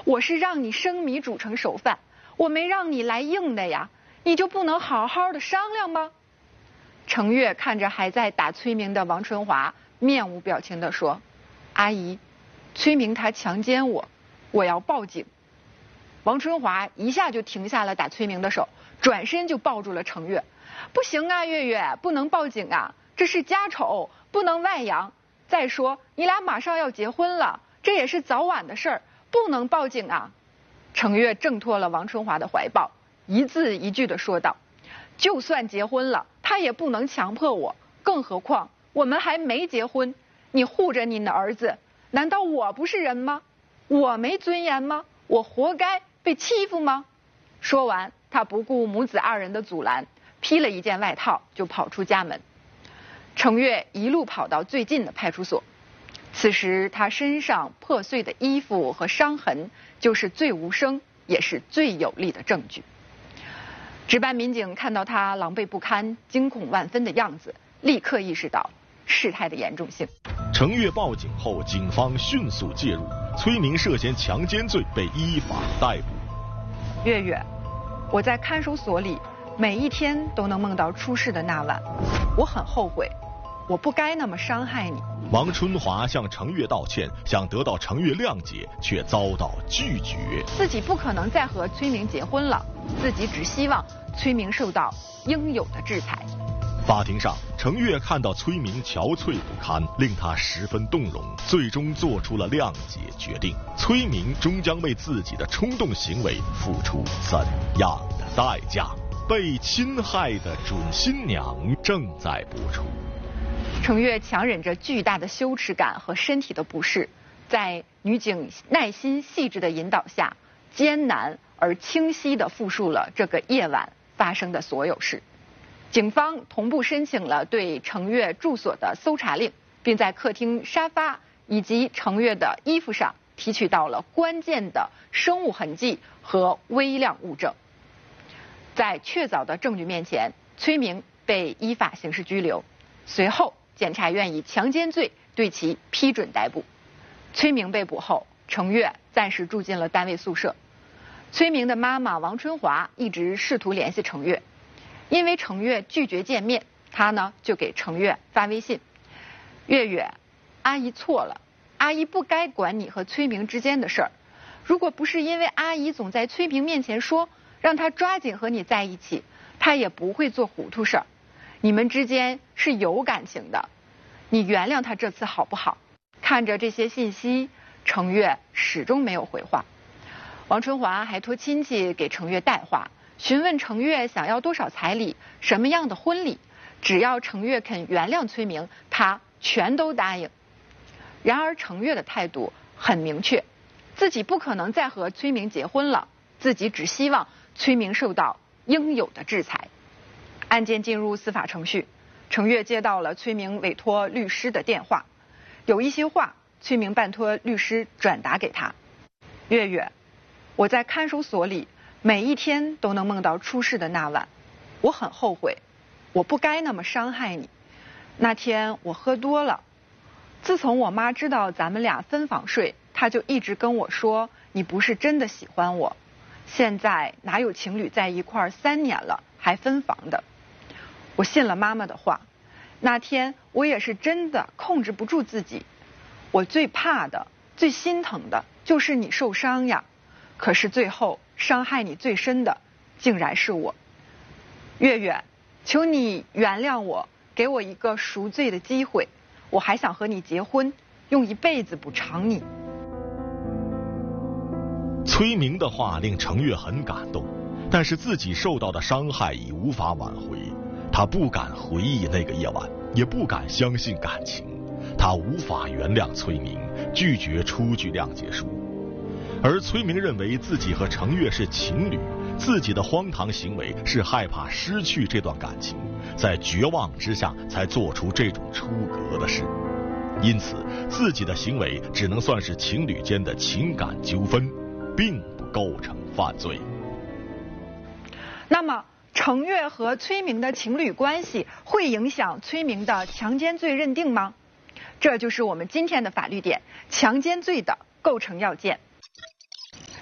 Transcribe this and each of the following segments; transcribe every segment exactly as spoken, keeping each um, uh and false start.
我是让你生米煮成熟饭，我没让你来硬的呀，你就不能好好的商量吗？程月看着还在打崔明的王春华，面无表情地说：阿姨，崔明他强奸我，我要报警。王春华一下就停下了打崔明的手，转身就抱住了程月。不行啊，月月，不能报警啊，这是家丑，不能外扬。再说你俩马上要结婚了，这也是早晚的事儿，不能报警啊。程月挣脱了王春华的怀抱，一字一句地说道：就算结婚了，他也不能强迫我，更何况我们还没结婚。你护着你的儿子，难道我不是人吗？我没尊严吗？我活该被欺负吗？说完，他不顾母子二人的阻拦，披了一件外套就跑出家门。程月一路跑到最近的派出所，此时他身上破碎的衣服和伤痕就是最无声也是最有力的证据。值班民警看到他狼狈不堪、惊恐万分的样子，立刻意识到事态的严重性。 程月报警后，警方迅速介入，崔明涉嫌强奸罪被依法逮捕。 月月，我在看守所里每一天都能梦到出事的那晚，我很后悔，我不该那么伤害你。 王春华向程月道歉，想得到程月谅解，却遭到拒绝。 自己不可能再和崔明结婚了，自己只希望崔明受到应有的制裁。 法庭上，程月看到崔明憔悴不堪，令他十分动容，最终做出了谅解决定。崔明终将为自己的冲动行为付出怎样的代价？被侵害的准新娘正在播出。 程月强忍着巨大的羞耻感和身体的不适，在女警耐心细致的引导下，艰难而清晰地复述了这个夜晚发生的所有事。警方同步申请了对程月住所的搜查令，并在客厅沙发以及程月的衣服上提取到了关键的生物痕迹和微量物证。在确凿的证据面前，崔明被依法刑事拘留。随后，检察院以强奸罪对其批准逮捕。崔明被捕后，程月暂时住进了单位宿舍。崔明的妈妈王春华一直试图联系程月，因为程月拒绝见面，他呢就给程月发微信：月月，阿姨错了，阿姨不该管你和崔明之间的事儿。如果不是因为阿姨总在崔明面前说让他抓紧和你在一起，他也不会做糊涂事儿。你们之间是有感情的，你原谅他这次好不好？看着这些信息，程月始终没有回话。王春华还托亲戚给程月带话，询问程月想要多少彩礼，什么样的婚礼，只要程月肯原谅崔明，他全都答应。然而程月的态度很明确，自己不可能再和崔明结婚了，自己只希望崔明受到应有的制裁。案件进入司法程序，程月接到了崔明委托律师的电话，有一些话崔明拜托律师转达给他。月月，我在看守所里每一天都能梦到出事的那晚，我很后悔，我不该那么伤害你。那天我喝多了，自从我妈知道咱们俩分房睡，她就一直跟我说你不是真的喜欢我。现在哪有情侣在一块儿三年了还分房的？我信了妈妈的话，那天我也是真的控制不住自己。我最怕的、最心疼的就是你受伤呀。可是最后伤害你最深的，竟然是我。月月，求你原谅我，给我一个赎罪的机会，我还想和你结婚，用一辈子补偿你。 崔明的话令程月很感动，但是自己受到的伤害已无法挽回。他不敢回忆那个夜晚，也不敢相信感情，他无法原谅崔明，拒绝出具谅解书。而崔明认为自己和程月是情侣，自己的荒唐行为是害怕失去这段感情，在绝望之下才做出这种出格的事。因此自己的行为只能算是情侣间的情感纠纷，并不构成犯罪。 那么程月和崔明的情侣关系会影响崔明的强奸罪认定吗？这就是我们今天的法律点，强奸罪的构成要件。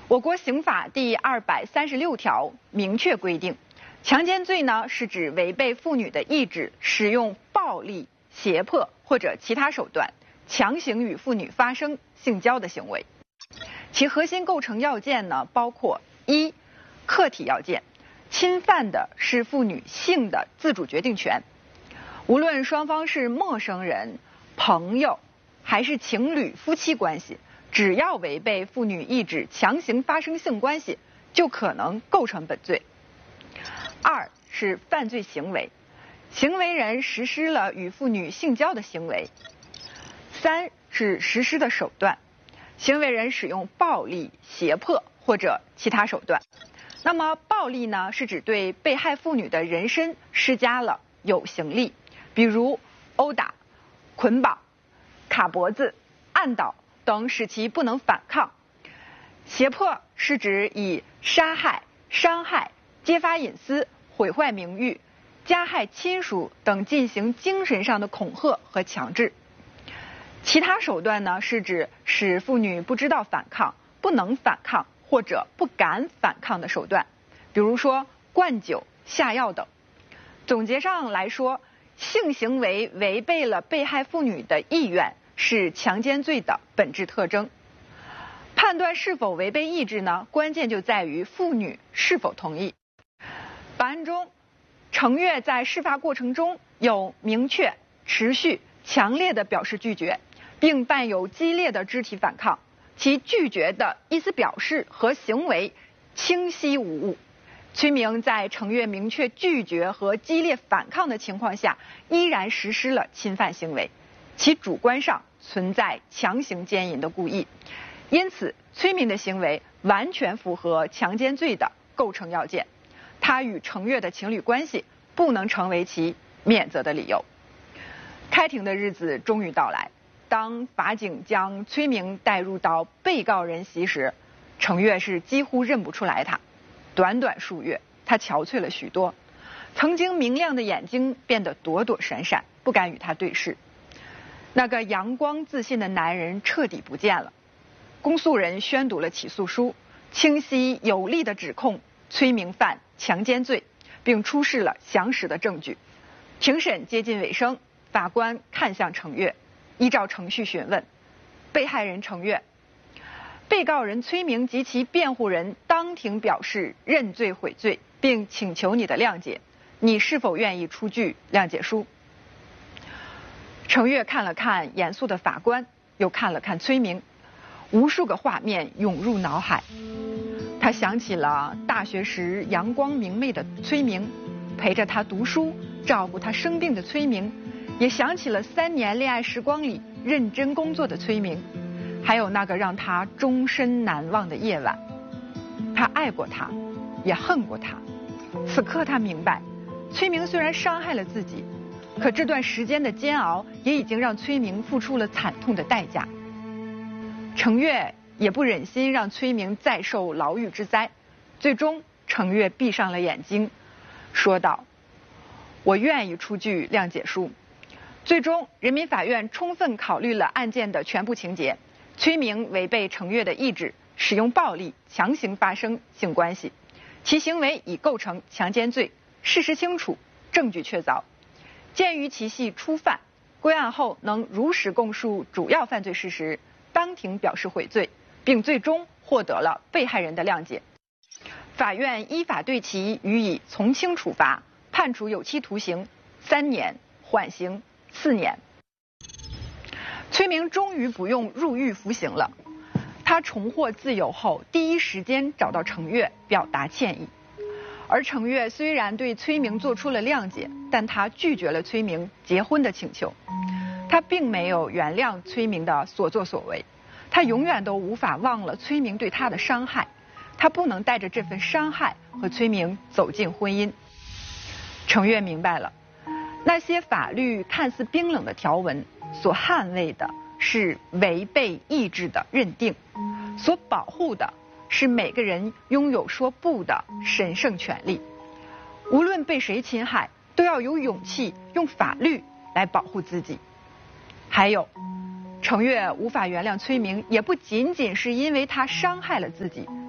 我国刑法第二百三十六条明确规定，强奸罪呢是指违背妇女的意志，使用暴力、胁迫或者其他手段强行与妇女发生性交的行为。其核心构成要件呢包括：一、客体要件，侵犯的是妇女性的自主决定权，无论双方是陌生人、朋友还是情侣、夫妻关系，只要违背妇女意志强行发生性关系，就可能构成本罪。二是犯罪行为，行为人实施了与妇女性交的行为。三是实施的手段，行为人使用暴力、胁迫或者其他手段。那么暴力呢，是指对被害妇女的人身施加了有形力，比如殴打、捆绑、卡脖子、按倒等，使其不能反抗。胁迫是指以杀害、伤害、揭发隐私、毁坏名誉、加害亲属等进行精神上的恐吓和强制。其他手段呢，是指使妇女不知道反抗、不能反抗或者不敢反抗的手段，比如说灌酒、下药等。总结上来说，性行为违背了被害妇女的意愿，是强奸罪的本质特征。判断是否违背意志呢，关键就在于妇女是否同意。本案中，程越在事发过程中有明确、持续、强烈的表示拒绝，并伴有激烈的肢体反抗，其拒绝的意思表示和行为清晰无误。崔明在程越明确拒绝和激烈反抗的情况下，依然实施了侵犯行为，其主观上存在强行奸淫的故意，因此崔明的行为完全符合强奸罪的构成要件，他与程越的情侣关系不能成为其免责的理由。开庭的日子终于到来，当法警将崔明带入到被告人席时，程越是几乎认不出来他。短短数月，他憔悴了许多，曾经明亮的眼睛变得躲躲闪闪，不敢与他对视。那个阳光自信的男人彻底不见了。公诉人宣读了起诉书，清晰有力地指控崔明犯强奸罪，并出示了详实的证据。庭审接近尾声，法官看向程越，依照程序询问被害人程越。被告人崔明及其辩护人当庭表示认罪悔罪，并请求你的谅解，你是否愿意出具谅解书？程越看了看严肃的法官，又看了看崔明，无数个画面涌入脑海。他想起了大学时阳光明媚的崔明，陪着他读书、照顾他生病的崔明，也想起了三年恋爱时光里认真工作的崔明，还有那个让他终身难忘的夜晚。他爱过他，也恨过他。此刻他明白，崔明虽然伤害了自己，可这段时间的煎熬也已经让崔明付出了惨痛的代价。程越也不忍心让崔明再受牢狱之灾，最终程越闭上了眼睛，说道：我愿意出具谅解书。最终人民法院充分考虑了案件的全部情节，崔明违背程越的意志，使用暴力强行发生性关系，其行为已构成强奸罪，事实清楚，证据确凿。鉴于其系初犯，归案后能如实供述主要犯罪事实，当庭表示悔罪，并最终获得了被害人的谅解。法院依法对其予以从轻处罚，判处有期徒刑三年，缓刑四年。崔明终于不用入狱服刑了。他重获自由后，第一时间找到程越表达歉意。而程越虽然对崔明做出了谅解，但他拒绝了崔明结婚的请求。他并没有原谅崔明的所作所为，他永远都无法忘了崔明对他的伤害，他不能带着这份伤害和崔明走进婚姻。程越明白了，那些法律看似冰冷的条文所捍卫的是违背意志的认定，所保护的是每个人拥有说不的神圣权利。无论被谁侵害，都要有勇气用法律来保护自己。还有，程越无法原谅崔明，也不仅仅是因为他伤害了自己，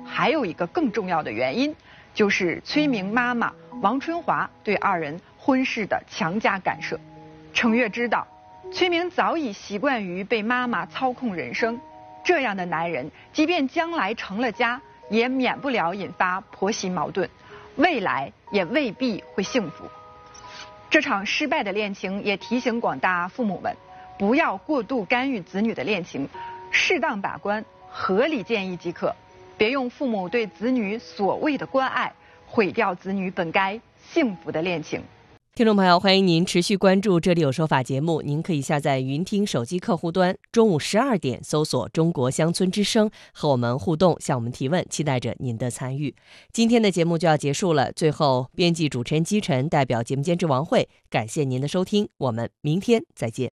还有一个更重要的原因，就是崔明妈妈王春华对二人婚事的强加干涉。程越知道，崔明早已习惯于被妈妈操控人生，这样的男人，即便将来成了家，也免不了引发婆媳矛盾，未来也未必会幸福。这场失败的恋情也提醒广大父母们，不要过度干预子女的恋情，适当把关，合理建议即可，别用父母对子女所谓的关爱，毁掉子女本该幸福的恋情。 听众朋友，欢迎您持续关注《这里有说法》节目，您可以下载云听手机客户端，中午十二点搜索中国乡村之声，和我们互动，向我们提问，期待着您的参与。今天的节目就要结束了，最后编辑主持人姬晨代表节目监制王慧，感谢您的收听，我们明天再见。